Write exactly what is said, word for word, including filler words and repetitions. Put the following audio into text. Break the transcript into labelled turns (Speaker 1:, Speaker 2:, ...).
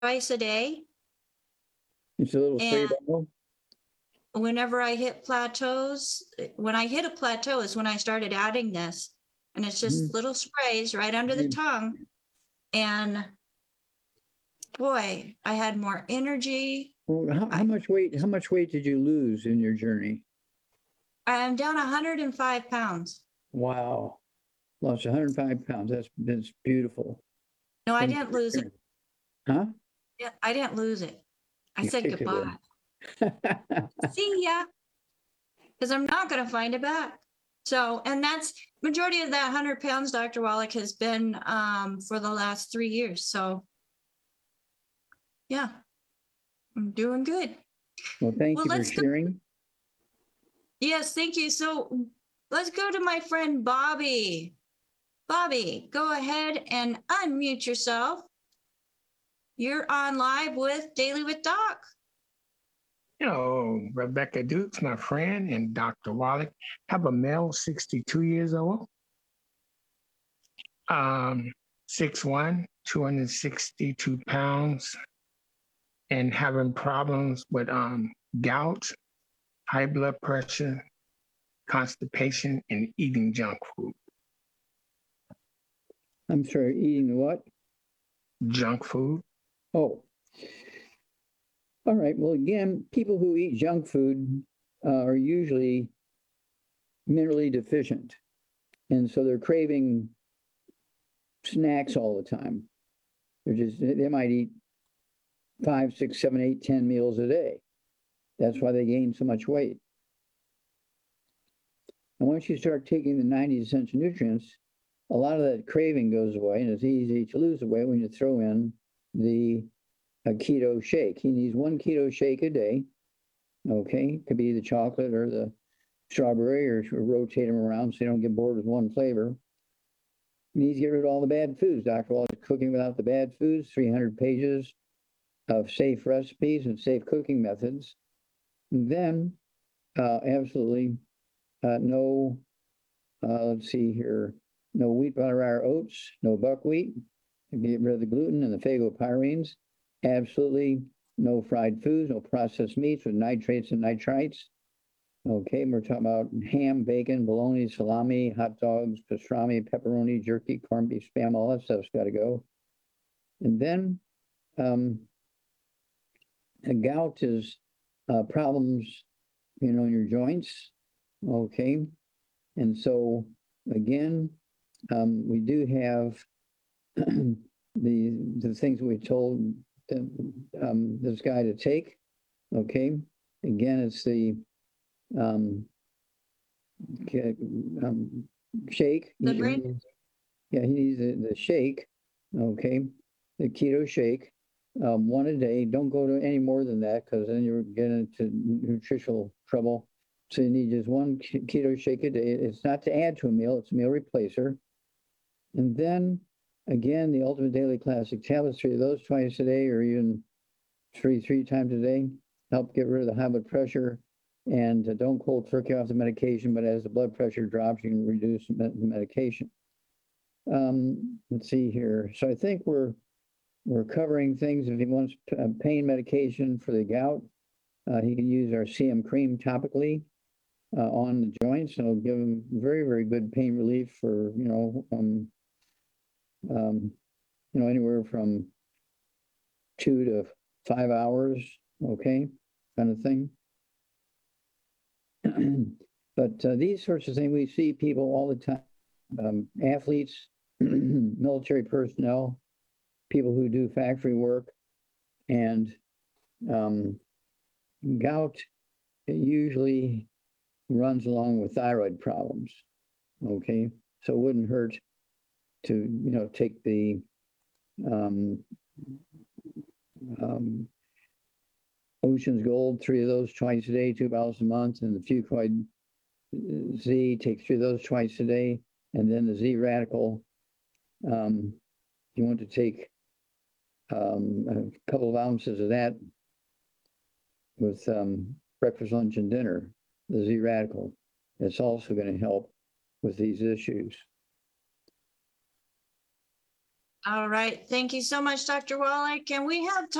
Speaker 1: twice a day.
Speaker 2: It's a little spray
Speaker 1: And
Speaker 2: bottle.
Speaker 1: whenever I hit plateaus, when I hit a plateau is when I started adding this. And it's just
Speaker 2: Mhm.
Speaker 1: little sprays right under the
Speaker 2: Mhm.
Speaker 1: tongue. And boy, I had more energy.
Speaker 2: Well, how, how
Speaker 1: I,
Speaker 2: much weight? How much weight did you lose in your journey?
Speaker 1: I'm down one hundred five pounds.
Speaker 2: Wow, lost one hundred five pounds. That's that's beautiful.
Speaker 1: No, I
Speaker 2: Thank you
Speaker 1: didn't
Speaker 2: for
Speaker 1: lose it.
Speaker 2: sharing. Huh?
Speaker 1: Yeah, I didn't lose it. I
Speaker 2: You
Speaker 1: said
Speaker 2: kicked it
Speaker 1: goodbye.
Speaker 2: in.
Speaker 1: See ya. Because I'm not going to find it back. So, and that's majority of that one hundred pounds, Doctor Wallach, has been um, for the last three years. So, yeah, I'm doing good.
Speaker 2: Well, thank
Speaker 1: Well,
Speaker 2: you for
Speaker 1: let's go.
Speaker 2: sharing.
Speaker 1: Yes, thank you. So, let's go to my friend Bobby. Bobby, go ahead and unmute yourself. You're on live with Daily with Doc.
Speaker 3: Hello, Rebecca Dukes, my friend, and Doctor Wallach. Have a male, sixty-two years old, um, six one, two hundred sixty-two pounds, and having problems with um, gout, high blood pressure, constipation, and eating junk food.
Speaker 2: I'm sorry, eating what?
Speaker 3: Junk food.
Speaker 2: Oh, all right. Well, again, people who eat junk food uh, are usually minerally deficient. And so they're craving snacks all the time. They're just, they might eat five, six, seven, eight, ten meals a day. That's why they gain so much weight. And once you start taking the ninety essential nutrients, a lot of that craving goes away, and it's easy to lose the weight when you throw in the a keto shake. He needs one keto shake a day. Okay, could be the chocolate or the strawberry, or rotate them around so you don't get bored with one flavor. You need to get rid of all the bad foods. Doctor Wallach, Cooking Without the Bad Foods, three hundred pages of safe recipes and safe cooking methods. And then, uh, absolutely uh, no, uh, let's see here, no wheat, butter, or oats, no buckwheat. Get rid of the gluten and the phagopyrenes. Absolutely no fried foods, no processed meats with nitrates and nitrites. Okay, we're talking about ham, bacon, bologna, salami, hot dogs, pastrami, pepperoni, jerky, corned beef, spam, all that stuff's got to go. And then um, gout is uh, problems, you know, in your joints. Okay, and so again, um, we do have the the things we told the, um, this guy to take. Okay, again, it's the um, um, shake.
Speaker 1: The
Speaker 2: He, he
Speaker 1: brain.
Speaker 2: needs, yeah, he needs the, the shake. Okay, the keto shake, um, one a day. Don't go to any more than that because then you're getting into nutritional trouble. So you need just one keto shake a day. It's not to add to a meal; it's a meal replacer. And then again, the Ultimate Daily Classic tablets, three of those twice a day, or even three three times a day, help get rid of the high blood pressure. And uh, don't cold turkey off the medication, but as the blood pressure drops, you can reduce the medication. Um, let's see here. So I think we're we're covering things. If he wants uh, pain medication for the gout, uh, he can use our C M cream topically uh, on the joints, and it'll give him very, very good pain relief for, you know, um, um, you know, anywhere from two to five hours, okay, kind of thing. But uh, these sorts of things, we see people all the time, um, athletes, military personnel, people who do factory work, and um, gout usually runs along with thyroid problems. Okay, so it wouldn't hurt to, you know, take the um, um, Ocean's Gold, three of those twice a day, two bottles a month, and the Fucoid Z, take three of those twice a day, and then the Z Radical. Um, you want to take um, a couple of ounces of that with um, breakfast, lunch, and dinner, the Z Radical. It's also going to help with these issues.
Speaker 1: All right. Thank you so much, Doctor Wallach. Can we have